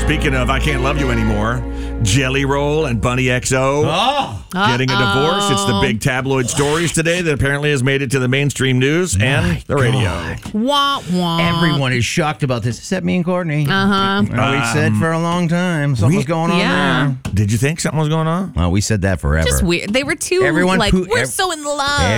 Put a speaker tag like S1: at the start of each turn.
S1: Speaking of I Can't Love You Anymore, Jelly Roll and Bunny XO getting a divorce. It's the big tabloid stories today that apparently has made it to the mainstream news and the radio.
S2: Wah, wah.
S3: Everyone is shocked about this, except me and Courtney. We said for a long time something was going on there.
S1: Did you think something was going on?
S3: Well, we said that forever.
S2: Just weird. They were too,
S3: Everyone
S2: we're so in love.